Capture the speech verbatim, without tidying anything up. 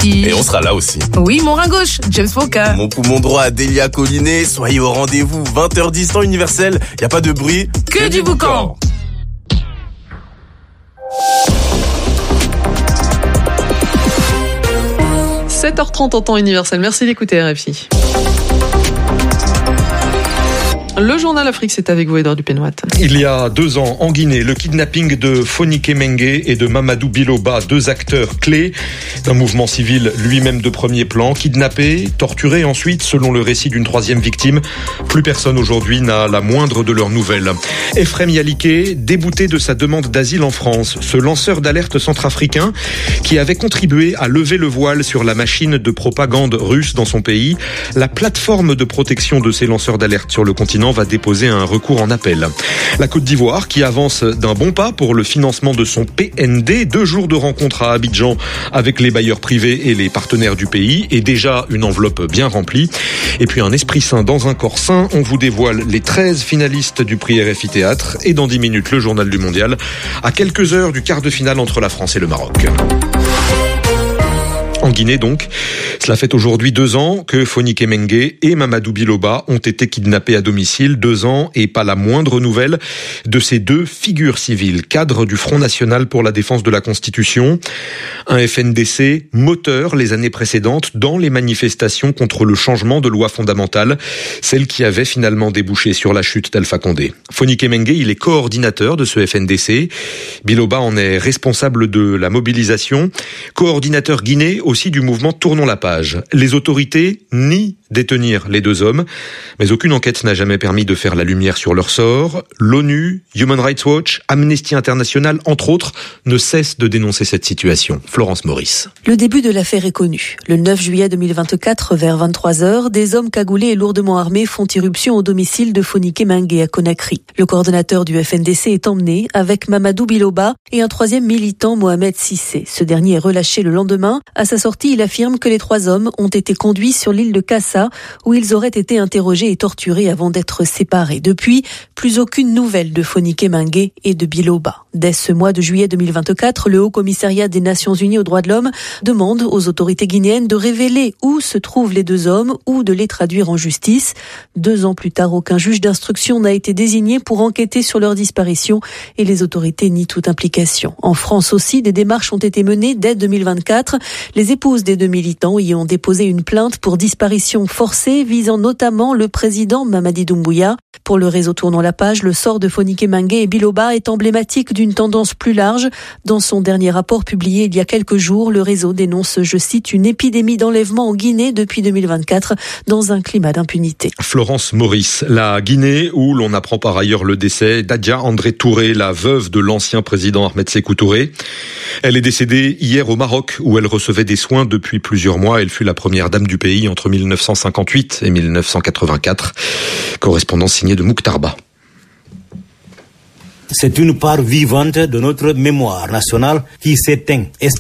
Alexis. Et on sera là aussi. Oui, mon rein gauche, James Fonka. Mon poumon droit, Delia Collinet. Soyez au rendez-vous, vingt heures dix, temps universel. Y a pas de bruit, que, que du boucan. sept heures trente en temps universel. Merci d'écouter R F I. Le journal Afrique, c'est avec vous, Edouard Dupénoit. Il y a deux ans, en Guinée, le kidnapping de Fonike Mengue et de Mamadou Biloba, deux acteurs clés d'un mouvement civil lui-même de premier plan, kidnappés, torturés ensuite, selon le récit d'une troisième victime. Plus personne aujourd'hui n'a la moindre de leurs nouvelles. Ephrem Yaliké, débouté de sa demande d'asile en France, ce lanceur d'alerte centrafricain qui avait contribué à lever le voile sur la machine de propagande russe dans son pays, la plateforme de protection de ces lanceurs d'alerte sur le continent va déposer un recours en appel. La Côte d'Ivoire qui avance d'un bon pas pour le financement de son P N D. Deux jours de rencontres à Abidjan avec les bailleurs privés et les partenaires du pays et déjà une enveloppe bien remplie. Et puis un esprit sain dans un corps sain. On vous dévoile les treize finalistes du prix R F I Théâtre et dans dix minutes le journal du mondial à quelques heures du quart de finale entre la France et le Maroc. En Guinée donc, cela fait aujourd'hui deux ans que Fonike Mengue et Mamadou Biloba ont été kidnappés à domicile. Deux ans et pas la moindre nouvelle de ces deux figures civiles, cadres du Front National pour la défense de la Constitution. Un F N D C moteur les années précédentes dans les manifestations contre le changement de loi fondamentale, celle qui avait finalement débouché sur la chute d'Alpha Condé. Fonike Mengue, il est coordinateur de ce F N D C. Biloba en est responsable de la mobilisation, coordinateur guinéen aussi du mouvement Tournons la page. Les autorités nient détenir les deux hommes, mais aucune enquête n'a jamais permis de faire la lumière sur leur sort. L'ONU, Human Rights Watch, Amnesty International, entre autres, ne cessent de dénoncer cette situation. Florence Maurice. Le début de l'affaire est connu. Le neuf juillet deux mille vingt-quatre, vers vingt-trois heures, des hommes cagoulés et lourdement armés font irruption au domicile de Fonike Mengue à Conakry. Le coordonnateur du F N D C est emmené avec Mamadou Biloba et un troisième militant, Mohamed Sissé. Ce dernier est relâché le lendemain. À sa sortie, il affirme que les trois hommes ont été conduits sur l'île de Kassa, où ils auraient été interrogés et torturés avant d'être séparés. Depuis, plus aucune nouvelle de Fonike Mengue et de Biloba. Dès ce mois de juillet deux mille vingt-quatre, le Haut Commissariat des Nations Unies aux droits de l'homme demande aux autorités guinéennes de révéler où se trouvent les deux hommes ou de les traduire en justice. Deux ans plus tard, aucun juge d'instruction n'a été désigné pour enquêter sur leur disparition et les autorités nient toute implication. En France aussi, des démarches ont été menées dès deux mille vingt-quatre. Les épouses des deux militants y ont déposé une plainte pour disparition forcée visant notamment le président Mamadi Doumbouya. Pour le réseau Tournons la page, le sort de Fonike Mengue et Biloba est emblématique d'une tendance plus large. Dans son dernier rapport publié il y a quelques jours, le réseau dénonce, je cite, une épidémie d'enlèvement en Guinée depuis deux mille vingt-quatre dans un climat d'impunité. Florence Maurice, la Guinée où l'on apprend par ailleurs le décès d'Adja André Touré, la veuve de l'ancien président Ahmed Sékou Touré. Elle est décédée hier au Maroc où elle recevait des soins depuis plusieurs mois. Elle fut la première dame du pays entre mille neuf cent cinquante-huit et mille neuf cent quatre-vingt-quatre. Correspondance signée de Mouktarba. C'est une part vivante de notre mémoire nationale qui s'éteint.